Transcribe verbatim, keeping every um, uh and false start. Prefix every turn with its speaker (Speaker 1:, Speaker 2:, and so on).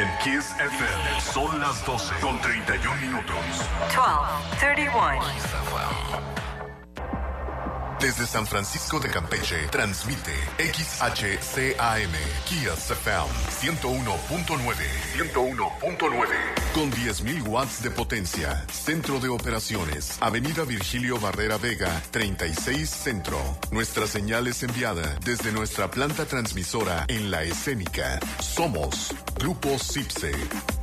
Speaker 1: En Kiss F M son las doce con treinta y un minutos.
Speaker 2: doce treinta y uno.
Speaker 1: Desde San Francisco de Campeche, transmite X H C A M, Kiss F M, ciento uno punto nueve. ciento uno punto nueve. Con diez mil watts de potencia. Centro de operaciones, Avenida Virgilio Barrera Vega, treinta y seis Centro. Nuestra señal es enviada desde nuestra planta transmisora en La Escénica. Somos Grupo Cipse.